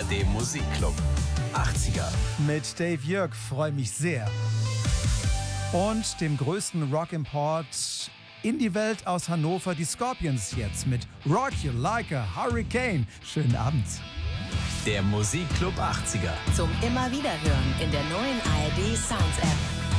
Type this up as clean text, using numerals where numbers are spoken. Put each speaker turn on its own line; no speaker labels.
ARD Musikclub 80er.
Mit Dave Jörg freue mich sehr. Und dem größten Rock-Import in die Welt aus Hannover, die Scorpions jetzt mit Rock You Like a Hurricane. Schönen Abend.
Der Musikclub 80er.
Zum immer wieder hören in der neuen ARD Sounds App.